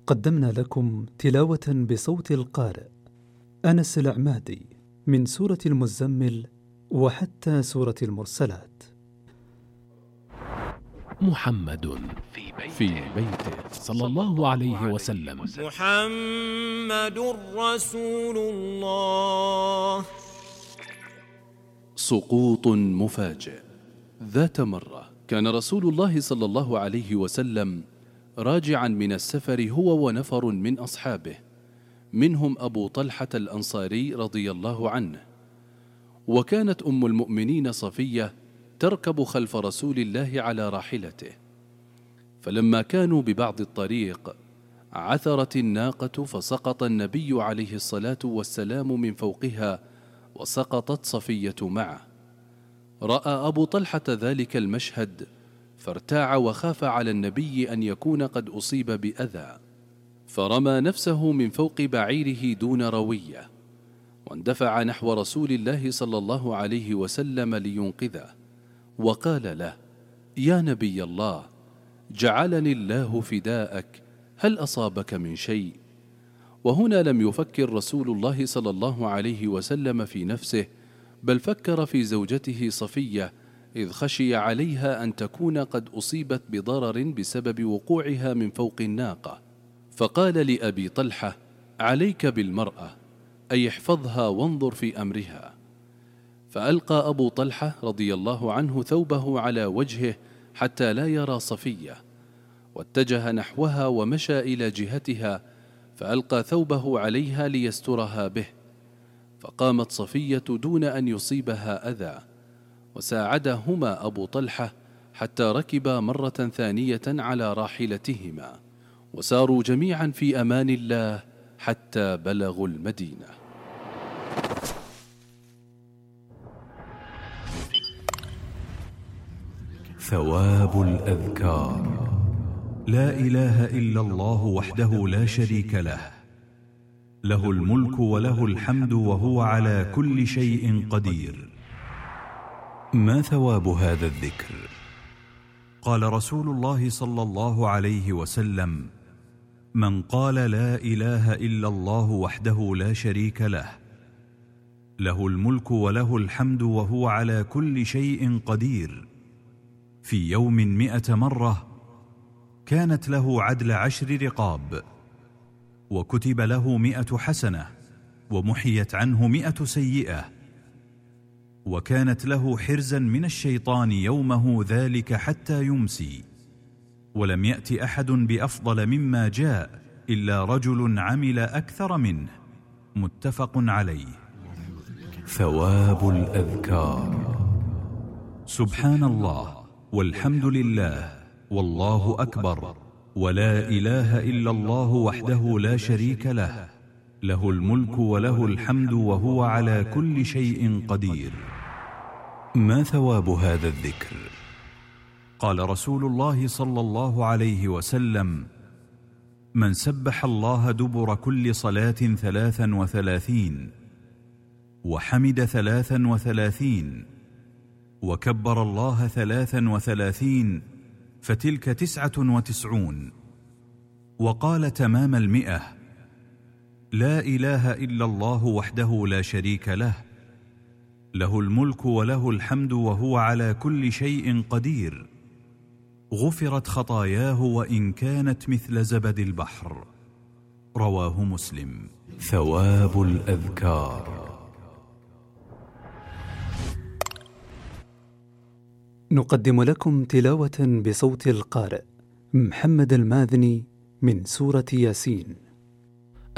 قدمنا لكم تلاوة بصوت القارئ أنس العمادي من سورة المزمل وحتى سورة المرسلات. محمد في بيته صلى الله عليه وسلم. محمد رسول الله. سقوط مفاجئ. ذات مرة كان رسول الله صلى الله عليه وسلم راجعا من السفر هو ونفر من أصحابه، منهم أبو طلحة الأنصاري رضي الله عنه، وكانت أم المؤمنين صفية تركب خلف رسول الله على راحلته. فلما كانوا ببعض الطريق عثرت الناقة فسقط النبي عليه الصلاة والسلام من فوقها وسقطت صفية معه. رأى أبو طلحة ذلك المشهد فارتاع وخاف على النبي أن يكون قد أصيب بأذى، فرمى نفسه من فوق بعيره دون روية واندفع نحو رسول الله صلى الله عليه وسلم لينقذه، وقال له: يا نبي الله، جعلني الله فداءك، هل أصابك من شيء؟ وهنا لم يفكر رسول الله صلى الله عليه وسلم في نفسه، بل فكر في زوجته صفية، إذ خشي عليها أن تكون قد أصيبت بضرر بسبب وقوعها من فوق الناقة، فقال لأبي طلحة: عليك بالمرأة، أي احفظها وانظر في أمرها. فألقى أبو طلحة رضي الله عنه ثوبه على وجهه حتى لا يرى صفية، واتجه نحوها ومشى إلى جهتها، فألقى ثوبه عليها ليسترها به، فقامت صفية دون أن يصيبها أذى، وساعدهما أبو طلحة حتى ركبا مرة ثانية على راحلتهما، وساروا جميعا في أمان الله حتى بلغوا المدينة. ثواب الأذكار. لا إله إلا الله وحده لا شريك له، له الملك وله الحمد وهو على كل شيء قدير. ما ثواب هذا الذكر؟ قال رسول الله صلى الله عليه وسلم: من قال لا إله إلا الله وحده لا شريك له، له الملك وله الحمد وهو على كل شيء قدير، في يوم 100 مرة، كانت له عدل 10 رقاب، وكتب له 100 حسنة، ومحيت عنه 100 سيئة، وكانت له حرزا من الشيطان يومه ذلك حتى يمسي، ولم يأت أحد بأفضل مما جاء إلا رجل عمل أكثر منه. متفق عليه. ثواب الأذكار. سبحان الله، والحمد لله، والله أكبر، ولا إله إلا الله وحده لا شريك له، له الملك وله الحمد وهو على كل شيء قدير. ما ثواب هذا الذكر؟ قال رسول الله صلى الله عليه وسلم: من سبح الله دبر كل صلاة 33 وحمد 33 وكبر الله 33 فتلك 99، وقال تمام 100: لا إله إلا الله وحده لا شريك له، له الملك وله الحمد وهو على كل شيء قدير، غفرت خطاياه وإن كانت مثل زبد البحر. رواه مسلم. ثواب الأذكار. نقدم لكم تلاوة بصوت القارئ محمد الماذني من سورة ياسين.